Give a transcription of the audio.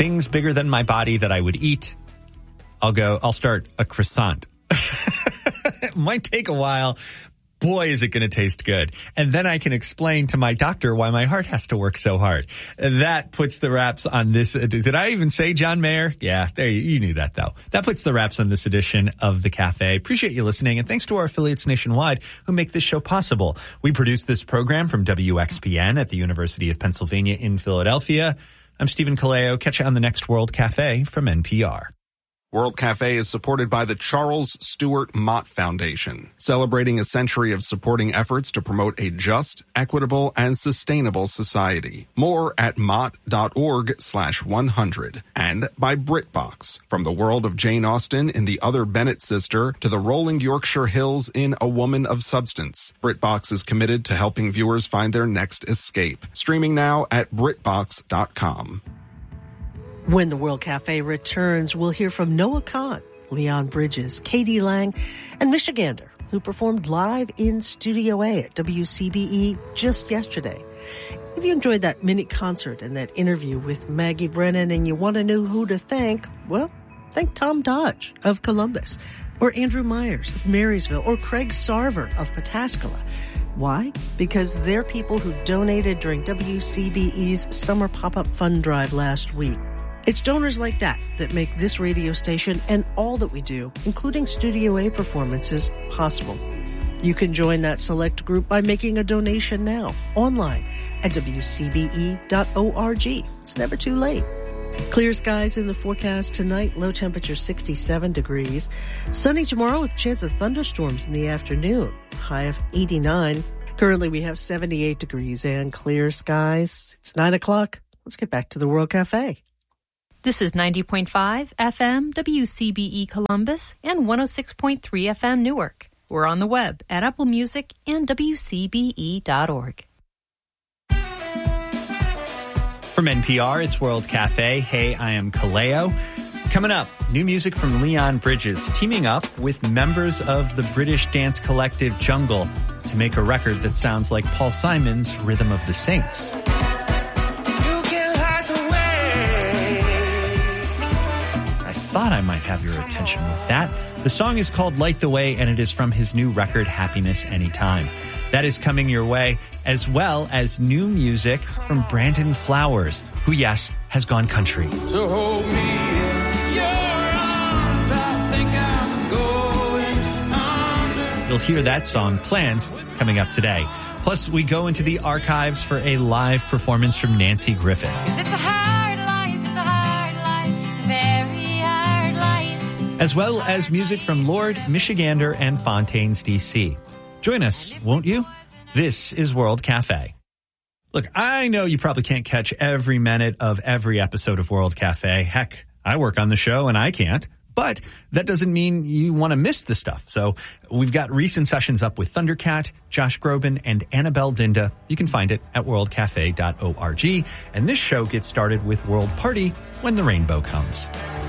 things bigger than my body that I would eat, I'll start a croissant. It might take a while. Boy, is it going to taste good. And then I can explain to my doctor why my heart has to work so hard. That puts the wraps on this. Did I even say John Mayer? Yeah, there you knew that, though. That puts the wraps on this edition of The Cafe. Appreciate you listening, and thanks to our affiliates nationwide who make this show possible. We produce this program from WXPN at the University of Pennsylvania in Philadelphia. I'm Stephen Kaleo. Catch you on the next World Cafe from NPR. World Cafe is supported by the Charles Stewart Mott Foundation, celebrating a century of supporting efforts to promote a just, equitable, and sustainable society. More at mott.org/100. And by BritBox, from the world of Jane Austen in The Other Bennet Sister to the rolling Yorkshire Hills in A Woman of Substance. BritBox is committed to helping viewers find their next escape. Streaming now at BritBox.com. When the World Cafe returns, we'll hear from Noah Kahn, Leon Bridges, Katie Lang, and Michigander, who performed live in Studio A at WCBE just yesterday. If you enjoyed that mini concert and that interview with Maggie Brennan and you want to know who to thank, well, thank Tom Dodge of Columbus, or Andrew Myers of Marysville, or Craig Sarver of Pataskala. Why? Because they're people who donated during WCBE's Summer Pop-Up Fund Drive last week. It's donors like that that make this radio station and all that we do, including Studio A performances, possible. You can join that select group by making a donation now, online at WCBE.org. It's never too late. Clear skies in the forecast tonight, low temperature 67 degrees. Sunny tomorrow with a chance of thunderstorms in the afternoon, high of 89. Currently we have 78 degrees and clear skies. It's 9 o'clock. Let's get back to the World Cafe. This is 90.5 FM WCBE Columbus and 106.3 FM Newark. We're on the web at Apple Music and WCBE.org. From NPR, it's World Cafe. Hey, I am Kaleo. Coming up, new music from Leon Bridges, teaming up with members of the British dance collective Jungle to make a record that sounds like Paul Simon's Rhythm of the Saints. Thought I might have your attention with that. The song is called Light the Way, and it is from his new record, Happiness Anytime. That is coming your way, as well as new music from Brandon Flowers, who, yes, has gone country. So hold me in your arms, I think I'm going under. You'll hear that song, Plans, coming up today. Plus, we go into the archives for a live performance from Nancy Griffith. 'Cause it's a hard life, it's a hard life, it's a very hard life. As well as music from Lord, Michigander, and Fontaines, D.C. Join us, won't you? This is World Cafe. Look, I know you probably can't catch every minute of every episode of World Cafe. Heck, I work on the show and I can't. But that doesn't mean you want to miss the stuff. So we've got recent sessions up with Thundercat, Josh Groban, and Annabelle Dinda. You can find it at worldcafe.org. And this show gets started with World Party When the Rainbow Comes.